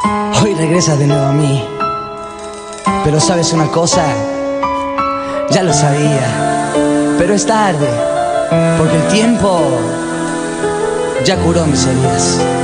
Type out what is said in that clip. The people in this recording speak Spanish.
Hoy regresas de nuevo a mí. Pero sabes una cosa, ya lo sabía, pero es tarde, porque el tiempo ya curó mis heridas.